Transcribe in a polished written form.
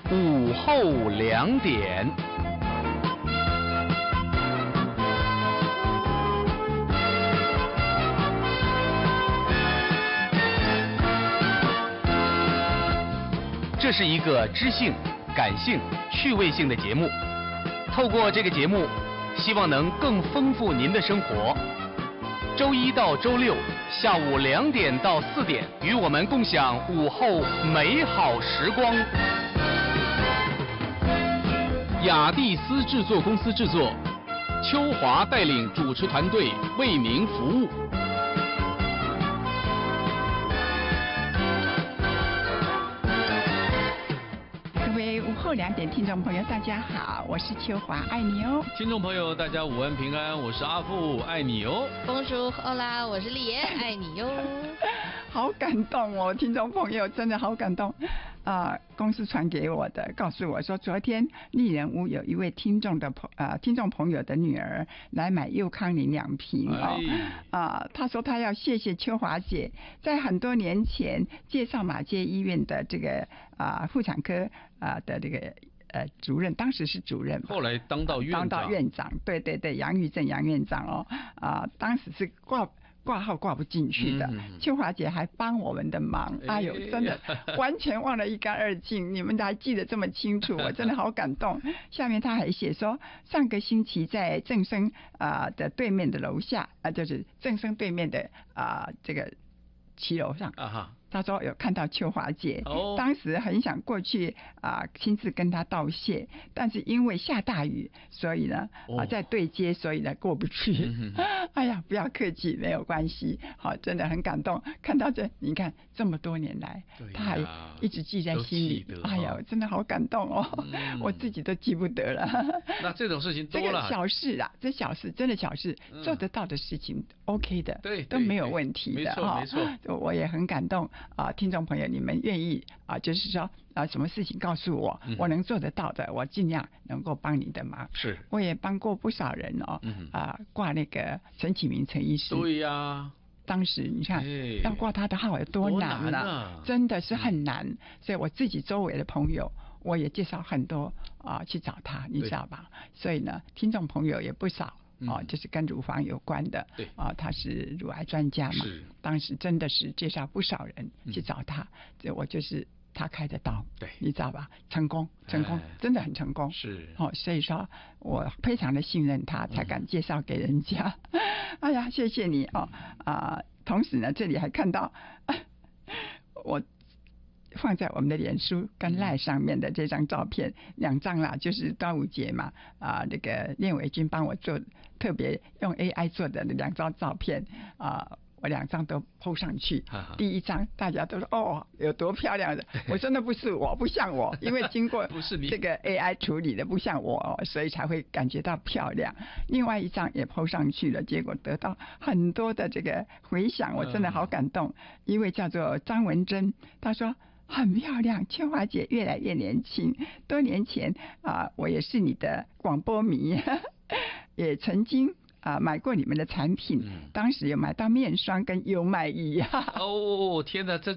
午后2点。这是一个知性、感性、趣味性的节目。透过这个节目，希望能更丰富您的生活。周一到周六下午2点到4点，与我们共享午后美好时光。雅蒂斯制作公司制作，邱华带领主持团队为您服务。 午后2点，听众朋友大家好，我是秋华，爱你哦。 听众朋友大家午安平安，我是阿富，爱你哦。 Bonjour， Hola， 我是丽爷，爱你哟。 好感动哦，听众朋友真的好感动公司传给我的，告诉我说，昨天丽人屋有一位听众朋友的女儿来买佑康宁2瓶她说她要谢谢秋华姐，在很多年前介绍马偕医院的这个妇产科的这个主任，当时是主任， 后来当到院长， 对对对，杨玉正杨院长当时是挂号挂不进去的，秋华姐还帮我们的忙，哎呦，真的完全忘得一干二净，你们还记得这么清楚，我真的好感动。下面他还写说，上个星期在正生的对面的楼下就是正生对面的这个骑楼上他说有看到秋华姐，当时很想过去亲自跟她道谢，但是因为下大雨，所以呢在对接，所以呢过不去。哎呀，不要客气，没有关系。好，真的很感动，看到你看这么多年来，他还一直记在心里。哎呀，真的好感动哦，我自己都记不得了。 那这种事情多了， 这个小事这小事真的小事，做得到的事情 OK 的， 对， 都没有问题的。 没错， 我也很感动。听众朋友，你们愿意就是说什么事情告诉我，我能做得到的，我尽量能够帮你的忙。 是， 我也帮过不少人挂那个陈启明陈医师。 对呀， 当时你看要挂他的号有多难啊，真的是很难。所以我自己周围的朋友，我也介绍很多去找他，你知道吧？所以呢，听众朋友也不少。就是跟乳房有关的， 对他是乳癌专家嘛，当时真的是介绍不少人去找他，我就是他开的刀， 对， 你知道吧？成功，真的很成功， 是所以说我非常的信任他，才敢介绍给人家。哎呀，谢谢你同时呢，这里还看到我放在我们的脸书跟赖上面的这张照片，2张啦，就是端午节嘛，那个聂伟君帮我做，特别用 AI 做的2张照片我2张都 po 上去。第一张大家都说有多漂亮的，我说那不是我，不像我，因为经过这个 AI 处理的不像我，所以才会感觉到漂亮。另外一张也 po 上去了，结果得到很多的这个回响，我真的好感动。一位叫做张文珍，他说很漂亮，秋华姐越来越年轻。多年前我也是你的广播迷，也曾经买过你们的产品，当时有买到面霜跟优麦液。 天哪，这